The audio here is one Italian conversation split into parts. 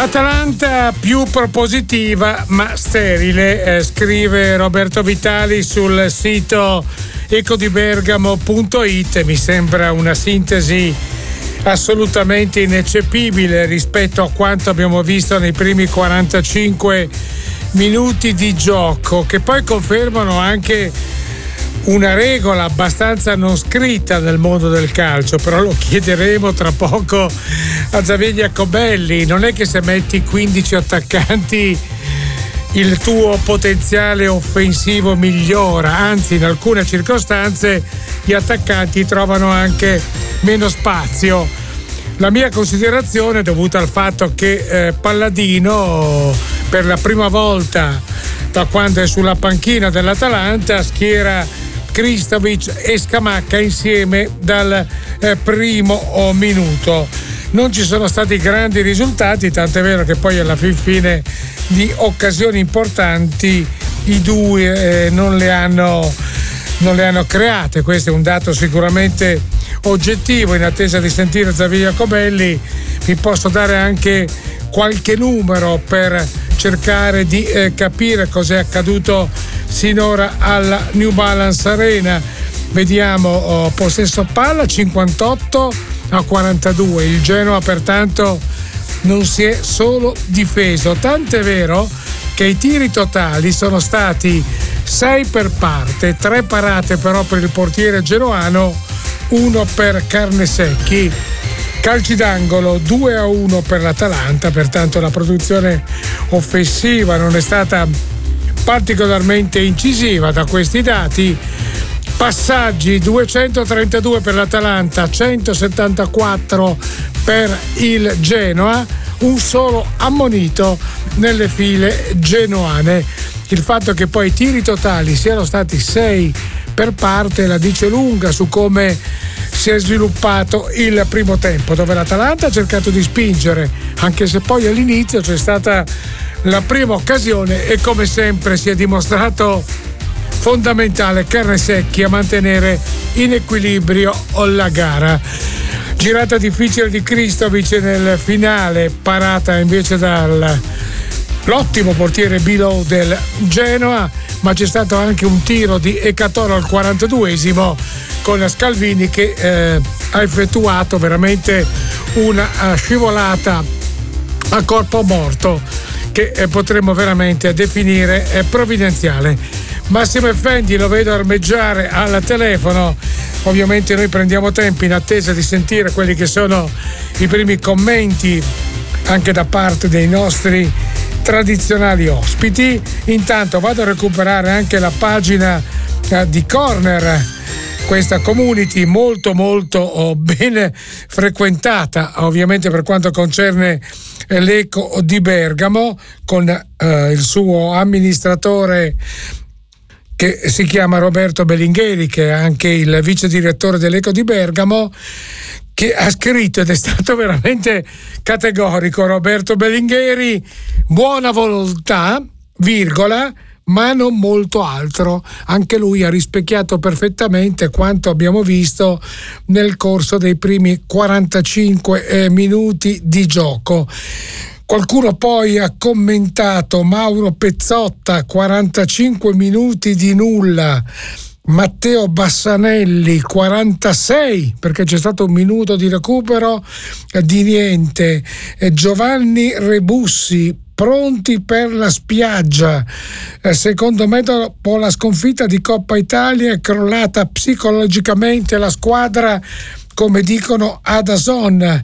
Atalanta più propositiva ma sterile, scrive Roberto Vitali sul sito ecodibergamo.it. Mi sembra una sintesi assolutamente ineccepibile rispetto a quanto abbiamo visto nei primi 45 minuti di gioco, che poi confermano anche una regola abbastanza non scritta nel mondo del calcio, però lo chiederemo tra poco a Xavier Jacobelli. Non è che se metti 15 attaccanti il tuo potenziale offensivo migliora, anzi in alcune circostanze gli attaccanti trovano anche meno spazio. La mia considerazione è dovuta al fatto che Palladino per la prima volta da quando è sulla panchina dell'Atalanta schiera Kristovic e Scamacca insieme dal primo minuto. Non ci sono stati grandi risultati, tant'è vero che poi alla fine di occasioni importanti i due non le hanno create. Questo è un dato sicuramente oggettivo. In attesa di sentire Xavier Jacobelli vi posso dare anche qualche numero per cercare di capire cos'è accaduto sinora alla New Balance Arena. Vediamo possesso palla 58-42. Il Genoa pertanto non si è solo difeso, tant'è vero che i tiri totali sono stati 6 per parte, 3 parate però per il portiere genoano, 1 per Carnesecchi. Calci d'angolo 2-1 per l'Atalanta, pertanto la produzione offensiva non è stata particolarmente incisiva. Da questi dati, passaggi 232 per l'Atalanta, 174 per il Genoa, un solo ammonito nelle file genoane. Il fatto che poi i tiri totali siano stati 6 per parte la dice lunga su come si è sviluppato il primo tempo, dove l'Atalanta ha cercato di spingere, anche se poi all'inizio c'è stata la prima occasione e come sempre si è dimostrato fondamentale Carnesecchi a mantenere in equilibrio la gara. Girata difficile di Kristovic nel finale, parata invece l'ottimo portiere Bilou del Genoa, ma c'è stato anche un tiro di Ecatoro al 42esimo con Scalvini che ha effettuato veramente una scivolata a corpo morto che potremmo veramente definire provvidenziale. Massimo Effendi lo vedo armeggiare al telefono. Ovviamente noi prendiamo tempo in attesa di sentire quelli che sono i primi commenti anche da parte dei nostri tradizionali ospiti. Intanto vado a recuperare anche la pagina di Corner, questa community molto ben frequentata ovviamente per quanto concerne l'Eco di Bergamo, con il suo amministratore che si chiama Roberto Bellingheri, che è anche il vice direttore dell'Eco di Bergamo, che ha scritto, ed è stato veramente categorico Roberto Bellingheri: buona volontà, virgola, ma non molto altro. Anche lui ha rispecchiato perfettamente quanto abbiamo visto nel corso dei primi 45 minuti di gioco. Qualcuno poi ha commentato: Mauro Pezzotta, 45 minuti di nulla. Matteo Bassanelli 46, perché c'è stato un minuto di recupero di niente. Giovanni Rebussi, pronti per la spiaggia. Secondo me dopo la sconfitta di Coppa Italia è crollata psicologicamente la squadra, come dicono a DAZN.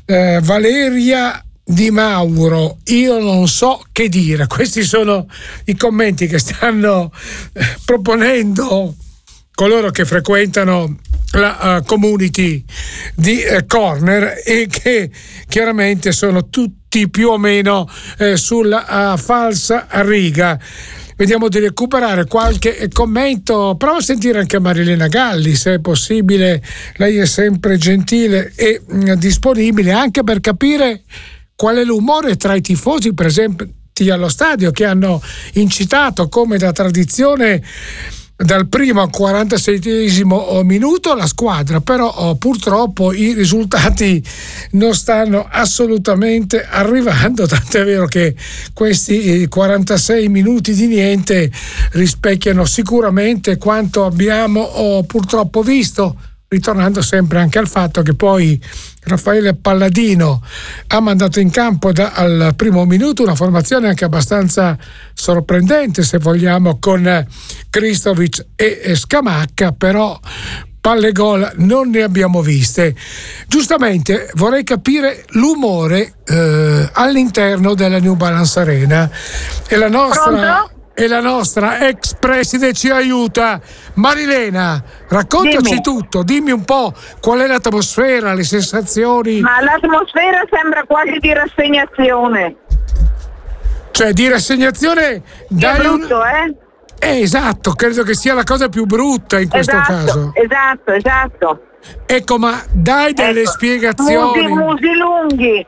Valeria Di Mauro, io non so che dire. Questi sono i commenti che stanno proponendo coloro che frequentano la community di Corner e che chiaramente sono tutti più o meno sulla falsa riga. Vediamo di recuperare qualche commento. Provo a sentire anche Marilena Galli, se è possibile. Lei è sempre gentile e disponibile anche per capire qual è l'umore tra i tifosi presenti allo stadio, che hanno incitato come da tradizione dal primo al 46esimo minuto la squadra, però purtroppo i risultati non stanno assolutamente arrivando, tant'è vero che questi 46 minuti di niente rispecchiano sicuramente quanto abbiamo purtroppo visto, ritornando sempre anche al fatto che poi Raffaele Palladino ha mandato in campo al primo minuto una formazione anche abbastanza sorprendente, se vogliamo, con Kristovic e Scamacca, però palle gol non ne abbiamo viste. Giustamente vorrei capire l'umore all'interno della New Balance Arena e la nostra ex preside ci aiuta. Marilena, raccontaci tutto, dimmi un po' qual è l'atmosfera, le sensazioni. Ma l'atmosfera sembra quasi di rassegnazione. Cioè di rassegnazione è brutto, esatto, credo che sia la cosa più brutta in questo caso. Esatto. Ecco, ma dai delle spiegazioni. Musi lunghi.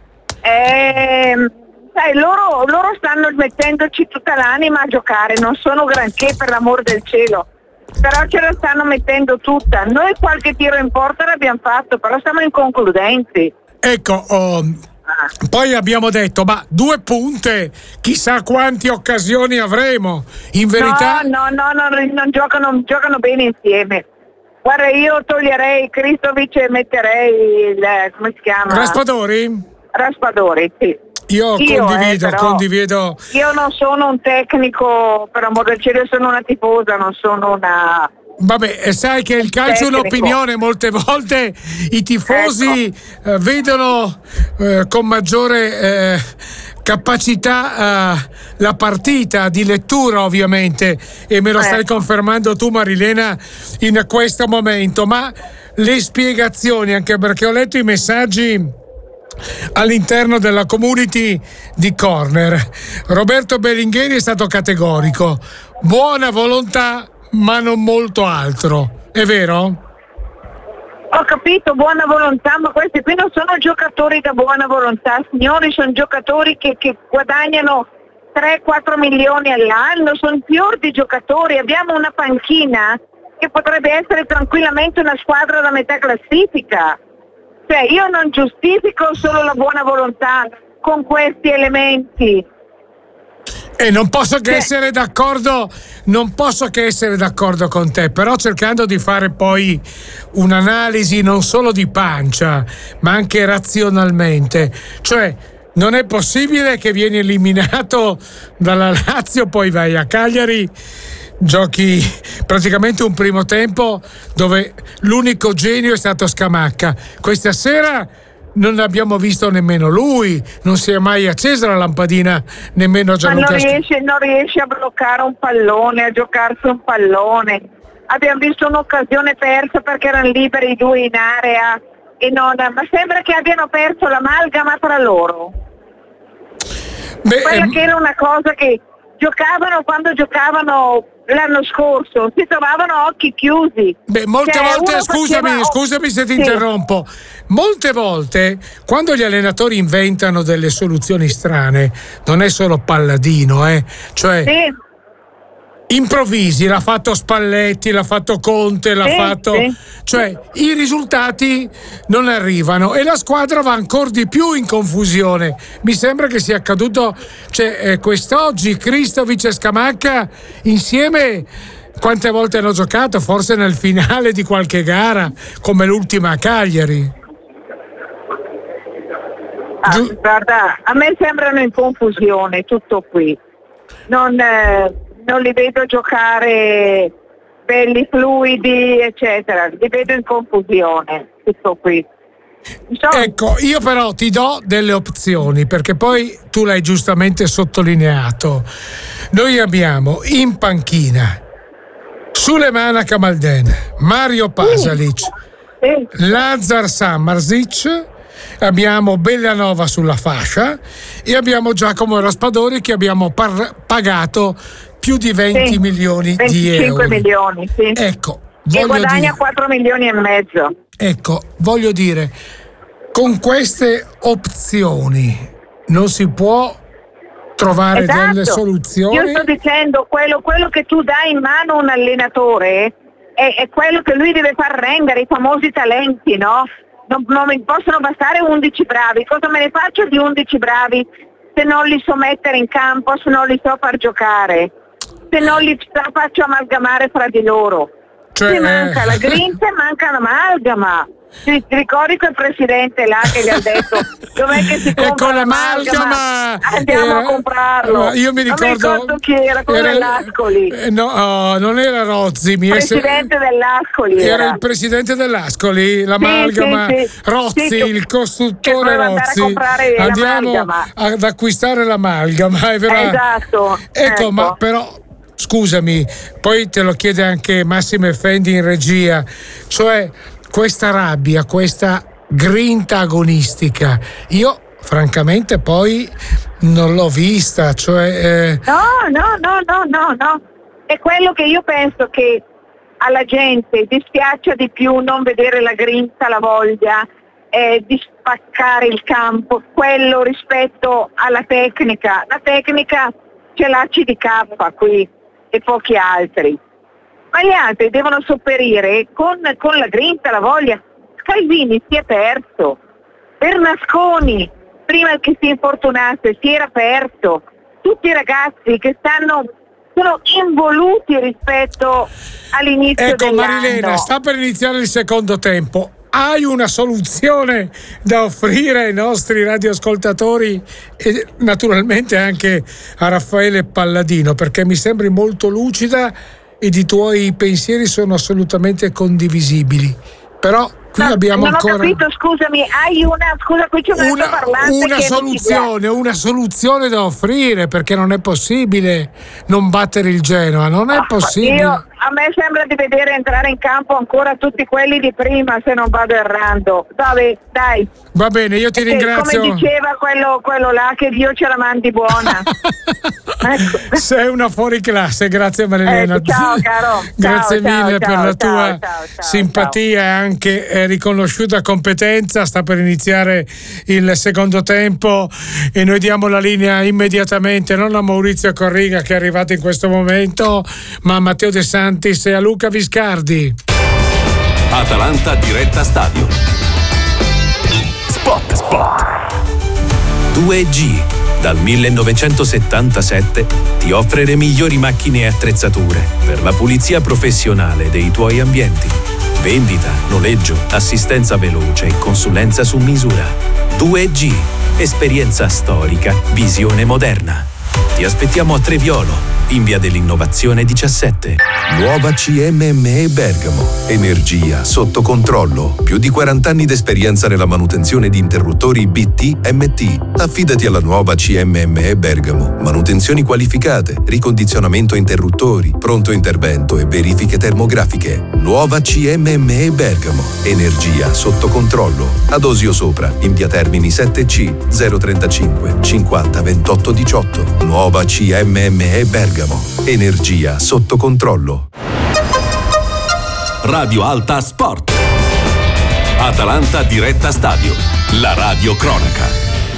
Sai, loro stanno mettendoci tutta l'anima a giocare, non sono granché, per l'amor del cielo, però ce la stanno mettendo tutta. Noi qualche tiro in porta l'abbiamo fatto, però siamo inconcludenti. Ecco, poi abbiamo detto, ma 2 punte, chissà quante occasioni avremo. In verità non giocano bene insieme. Guarda, io toglierei Kristovic e metterei come si chiama? Raspadori, sì. Io condivido. Io non sono un tecnico, per amor del cielo, sono una tifosa, non sono una. Vabbè, sai che il calcio è un'opinione, molte volte i tifosi vedono con maggiore capacità la partita di lettura, ovviamente, e me lo stai confermando tu, Marilena, in questo momento, ma le spiegazioni, anche perché ho letto i messaggi all'interno della community di Corner. Roberto Bellingheri è stato categorico: buona volontà ma non molto altro, è vero? Ho capito, buona volontà, ma questi qui non sono giocatori da buona volontà, signori, sono giocatori che guadagnano 3-4 milioni all'anno, sono fior di giocatori. Abbiamo una panchina che potrebbe essere tranquillamente una squadra da metà classifica. Cioè, io non giustifico solo la buona volontà con questi elementi. E non posso che essere d'accordo con te, però cercando di fare poi un'analisi non solo di pancia, ma anche razionalmente. Cioè, non è possibile che vieni eliminato dalla Lazio, poi vai a Cagliari, giochi praticamente un primo tempo dove l'unico genio è stato Scamacca. Questa sera non abbiamo visto nemmeno lui, non si è mai accesa la lampadina nemmeno Gianluca. Ma non riesce a bloccare un pallone, a giocarsi un pallone. Abbiamo visto un'occasione persa perché erano liberi i due in area ma sembra che abbiano perso l'amalgama tra loro. Quella che era una cosa che quando giocavano l'anno scorso, si trovavano a occhi chiusi. Molte volte, scusami se ti interrompo, molte volte quando gli allenatori inventano delle soluzioni strane, non è solo Palladino, cioè improvvisi, l'ha fatto Spalletti, l'ha fatto Conte, cioè i risultati non arrivano e la squadra va ancora di più in confusione. Mi sembra che sia accaduto quest'oggi. Kristovic e Scamacca insieme quante volte hanno giocato? Forse nel finale di qualche gara, come l'ultima a Cagliari. Guarda, a me sembrano in confusione, tutto qui. Non li vedo giocare belli, fluidi, eccetera. Li vedo in confusione, tutto qui. Ecco, io però ti do delle opzioni, perché poi tu l'hai giustamente sottolineato. Noi abbiamo in panchina Sulemana Kamalden, Mario Pasalic, Lazar Sammarzic, abbiamo Bellanova sulla fascia e abbiamo Giacomo Raspadori che abbiamo pagato più di 20 milioni di euro. 25 milioni, sì. Ecco, e guadagna 4 milioni e mezzo. Ecco, voglio dire, con queste opzioni non si può trovare delle soluzioni. Io sto dicendo quello che tu dai in mano a un allenatore è quello che lui deve far rendere, i famosi talenti, no? Non mi possono bastare 11 bravi. Cosa me ne faccio di 11 bravi se non li so mettere in campo, se non li so far giocare, se non li faccio amalgamare fra di loro? Cioè, manca la grinta e manca l'amalgama. Ti ricordi quel presidente là che gli ha detto dov'è che si compra l'amalgama? Andiamo a comprarlo. Io mi ricordo chi era, quello dell'Ascoli. No, non era Rozzi, presidente dell'Ascoli. Era il presidente dell'Ascoli, l'amalgama. Sì. Rozzi, il costruttore Rozzi. Andiamo ad acquistare l'amalgama. Esatto. Ecco, ma però scusami, poi te lo chiede anche Massimo Effendi in regia, cioè questa rabbia, questa grinta agonistica, io francamente poi non l'ho vista, cioè No. È quello che io penso che alla gente dispiaccia di più non vedere la grinta, la voglia di spaccare il campo, quello rispetto alla tecnica. La tecnica ce l'ha CDK qui e pochi altri. Ma gli altri devono sopperire con la grinta, la voglia. Scalvini si è perso, Bernasconi prima che si infortunasse si era perso, tutti i ragazzi che sono involuti rispetto all'inizio dell'anno. Ecco Marilena, sta per iniziare il secondo tempo. Hai una soluzione da offrire ai nostri radioascoltatori e naturalmente anche a Raffaele Palladino, perché mi sembri molto lucida ed i tuoi pensieri sono assolutamente condivisibili. Però qui abbiamo non ancora. Non ho capito, scusami, hai qui c'è una soluzione da offrire, perché non è possibile non battere il Genoa, non è possibile. A me sembra di vedere entrare in campo ancora tutti quelli di prima, se non vado errando. Dai. Va bene, io ti ringrazio. Come diceva quello là, che Dio ce la mandi buona. Ecco. Sei una fuoriclasse, grazie Marilena. Ciao caro. Grazie mille per la tua simpatia e anche riconosciuta competenza. Sta per iniziare il secondo tempo e noi diamo la linea immediatamente non a Maurizio Corriga, che è arrivato in questo momento, ma a Matteo De Santis e a Luca Viscardi. Atalanta diretta stadio. Spot. 2G dal 1977 ti offre le migliori macchine e attrezzature per la pulizia professionale dei tuoi ambienti. Vendita, noleggio, assistenza veloce e consulenza su misura. 2G, esperienza storica, visione moderna. Ti aspettiamo a Treviolo, in via dell'Innovazione 17. Nuova CMME Bergamo. Energia sotto controllo. Più di 40 anni d'esperienza nella manutenzione di interruttori BT-MT. Affidati alla nuova CMME Bergamo. Manutenzioni qualificate, ricondizionamento interruttori, pronto intervento e verifiche termografiche. Nuova CMME Bergamo. Energia sotto controllo. Ad Osio Sopra, in via Termini 7C 035 50 28 18. Nuova CMME Bergamo. Energia sotto controllo. Radio Alta Sport. Atalanta diretta stadio. La radio cronaca.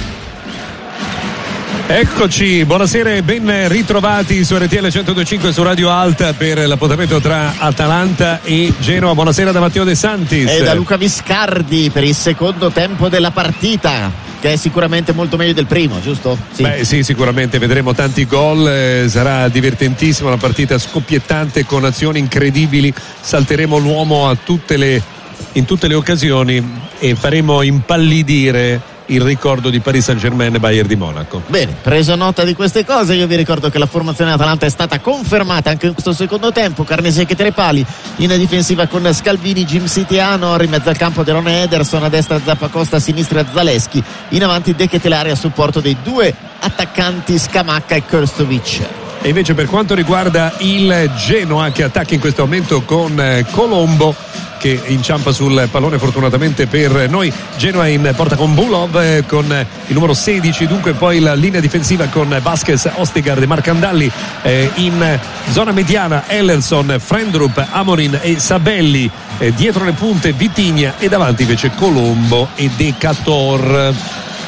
Eccoci, buonasera e ben ritrovati su RTL 102.5 su Radio Alta per l'appuntamento tra Atalanta e Genoa. Buonasera da Matteo De Santis e da Luca Viscardi per il secondo tempo della partita, che è sicuramente molto meglio del primo, giusto? Sì. Beh sì, sicuramente vedremo tanti gol, sarà divertentissima, una partita scoppiettante con azioni incredibili, salteremo l'uomo in tutte le occasioni e faremo impallidire il ricordo di Paris Saint-Germain e Bayern di Monaco. Bene, preso nota di queste cose, io vi ricordo che la formazione Atalanta è stata confermata anche in questo secondo tempo. Carnesecchi tra i pali, in difensiva con Scalvini, Jim Sitiano, in mezzo al campo Derone Ederson, a destra Zappacosta, a sinistra Zaleschi, in avanti De Ketelaere a supporto dei due attaccanti Scamacca e Krstovic. E invece per quanto riguarda il Genoa, che attacca in questo momento con Colombo, che inciampa sul pallone fortunatamente per noi. Genoa in porta con Bulov, con il numero 16, dunque poi la linea difensiva con Vasquez, Ostigard e Marcandalli, in zona mediana Ellerson, Frendrup, Amorin e Sabelli, dietro le punte Vitigna e davanti invece Colombo e Decator.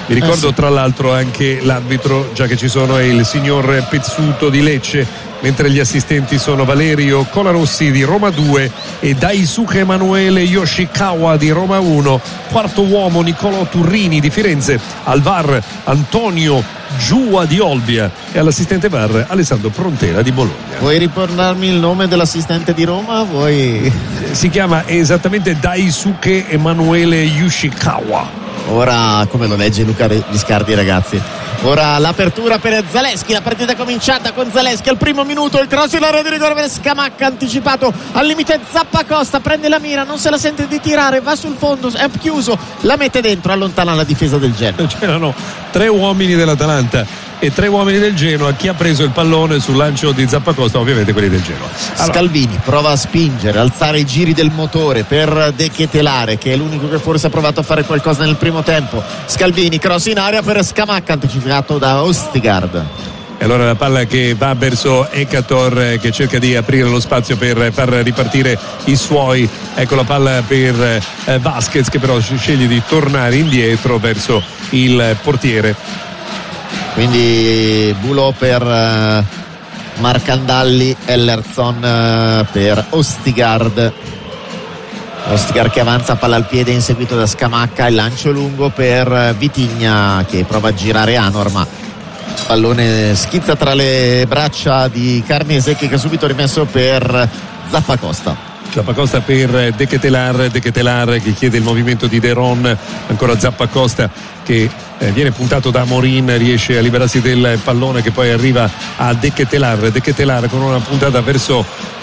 Vi ricordo tra l'altro anche l'arbitro, già che ci sono, è il signor Pezzuto di Lecce, mentre gli assistenti sono Valerio Colarossi di Roma 2 e Daisuke Emanuele Yoshikawa di Roma 1, quarto uomo Nicolò Turrini di Firenze, al VAR Antonio Giua di Olbia e all'assistente VAR Alessandro Frontera di Bologna. Vuoi ricordarmi il nome dell'assistente di Roma? Si chiama esattamente Daisuke Emanuele Yoshikawa. Ora, come lo legge Luca Viscardi, ragazzi? Ora l'apertura per Zaleschi, la partita è cominciata con Zaleschi al primo minuto, il cross in area di rigore per Scamacca, anticipato al limite Zappacosta, prende la mira, non se la sente di tirare, va sul fondo, è chiuso, la mette dentro, allontana la difesa del Genoa. C'erano 3 uomini dell'Atalanta e 3 uomini del Genoa. Chi ha preso il pallone sul lancio di Zappacosta? Ovviamente quelli del Genoa. Scalvini prova a spingere, alzare i giri del motore per De Ketelare, che è l'unico che forse ha provato a fare qualcosa nel primo tempo. Scalvini, cross in area per Scamacca, anticipato da Ostigard. E allora la palla che va verso Ekator, che cerca di aprire lo spazio per far ripartire i suoi. Ecco la palla per Vasquez, che però sceglie di tornare indietro verso il portiere. Quindi Bulò per Marcandalli, Ellerson per Ostigard che avanza, palla al piede inseguito da Scamacca, il lancio lungo per Vitigna che prova a girare Anor, ma pallone schizza tra le braccia di Carnesecchi, che ha subito rimesso per Zappacosta per De Ketelare che chiede il movimento di De Ron, ancora Zappacosta che viene puntato da Amorin, riesce a liberarsi del pallone che poi arriva a De Ketelare con una puntata verso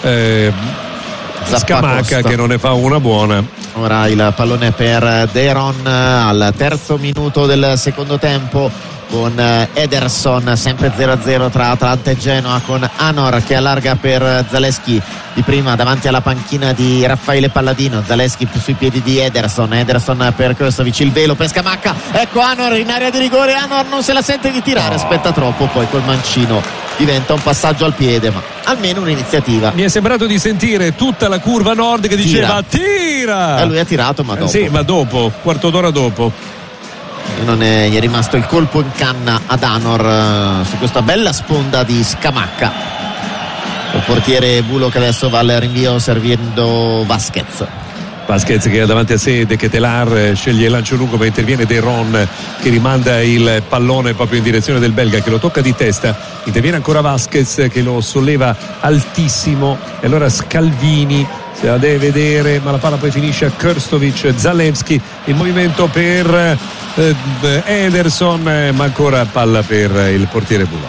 Scamacca che non ne fa una buona. Ora il pallone per De Ron al terzo minuto del secondo tempo con Ederson, sempre 0-0 tra Atalanta e Genoa, con Anor che allarga per Zaleschi di prima davanti alla panchina di Raffaele Palladino. Zaleschi sui piedi di Ederson per Krstovic, il velo per Scamacca, ecco Anor in area di rigore, Anor non se la sente di tirare, aspetta troppo, poi col mancino diventa un passaggio al piede, ma almeno un'iniziativa. Mi è sembrato di sentire tutta la curva nord che diceva tira, e lui ha tirato, ma dopo. Sì, ma dopo, quarto d'ora dopo. Non è, gli è rimasto il colpo in canna ad Anor su questa bella sponda di Scamacca. Il portiere Bulo che adesso va al rinvio servindo Vasquez che ha davanti a sé De Ketelare, sceglie il lancio lungo ma interviene De Ron che rimanda il pallone proprio in direzione del belga che lo tocca di testa, interviene ancora Vasquez che lo solleva altissimo e allora Scalvini se la deve vedere, ma la palla poi finisce a Krstovic. Zalewski, il movimento per Ederson, ma ancora palla per il portiere Bulò.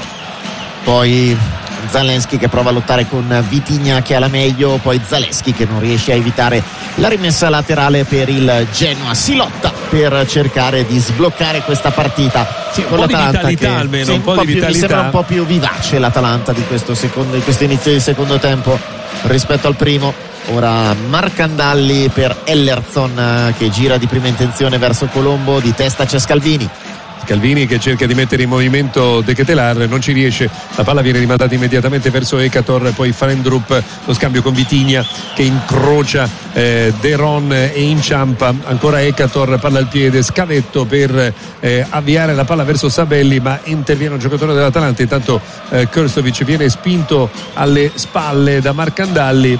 Poi Zalewski che prova a lottare con Vitigna che ha la meglio, poi Zalewski che non riesce a evitare la rimessa laterale per il Genoa. Si lotta per cercare di sbloccare questa partita, sì, con l'Atalanta di vitalità, almeno sì, un po' di vitalità. Mi sembra un po' più vivace l'Atalanta di questo inizio di secondo tempo rispetto al primo. Ora Marcandalli per Ellerson che gira di prima intenzione verso Colombo, di testa c'è Scalvini che cerca di mettere in movimento De Ketelare, non ci riesce, la palla viene rimandata immediatamente verso Ekator, poi Frendrup, lo scambio con Vitigna che incrocia De Ron e inciampa, ancora Ekator, palla al piede, scavetto per avviare la palla verso Sabelli, ma interviene un giocatore dell'Atalanta, intanto Krstovic viene spinto alle spalle da Marcandalli.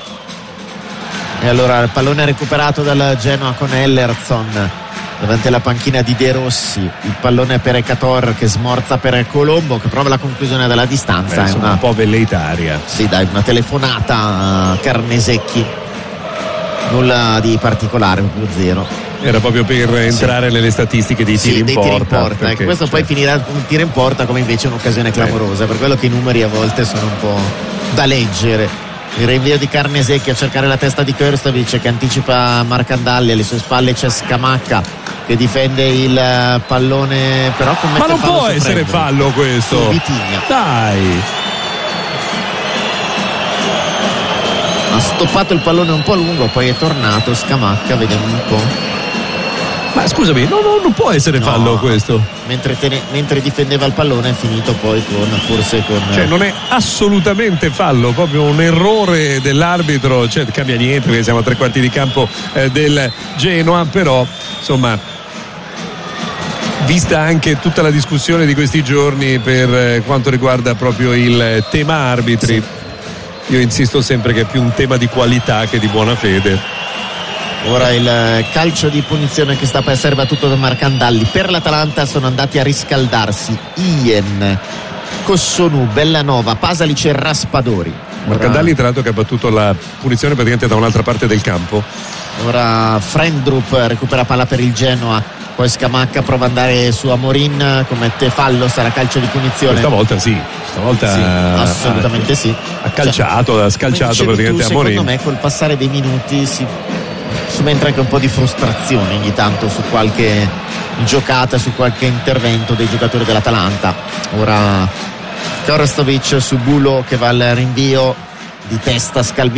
E allora il pallone recuperato dal Genoa con Ellerson davanti alla panchina di De Rossi, il pallone per Ekator che smorza per Colombo che prova la conclusione dalla distanza. È un po' velleitaria. Sì, dai, una telefonata a Carnesecchi, nulla di particolare, 0. Era proprio per entrare nelle statistiche dei tiri in porta. Perché, questo poi finirà un tiro in porta come invece un'occasione clamorosa, per quello che i numeri a volte sono un po' da leggere. Il rinvio di Carnesecchi a cercare la testa di Krstovic che anticipa Marcandalli, alle sue spalle c'è Scamacca che difende il pallone, però ma non può essere fallo questo. Vitigna. Dai, ha stoppato il pallone un po' lungo, poi è tornato Scamacca, vediamo un po'. Ma scusami, non può essere fallo questo. Mentre difendeva il pallone è finito poi forse con... Cioè non è assolutamente fallo, proprio un errore dell'arbitro, cioè cambia niente perché siamo a 3/4 di campo del Genoa, però insomma vista anche tutta la discussione di questi giorni per quanto riguarda proprio il tema arbitri, io insisto sempre che è più un tema di qualità che di buona fede. Ora il calcio di punizione che sta per essere battuto da Marcandalli. Per l'Atalanta sono andati a riscaldarsi Ien, Cossonù, Bellanova, Pasalic e Raspadori. Marcandalli tra l'altro che ha battuto la punizione praticamente da un'altra parte del campo. Ora Frendrup recupera palla per il Genoa, poi Scamacca prova ad andare su Amorin, commette fallo, sarà calcio di punizione. Stavolta sì, assolutamente sì. Ha calciato, ha scalciato praticamente Amorin. Secondo me col passare dei minuti si subentra anche un po' di frustrazione ogni tanto su qualche giocata, su qualche intervento dei giocatori dell'Atalanta. Ora Krstovic su Bulo che va al rinvio di testa, Scalvini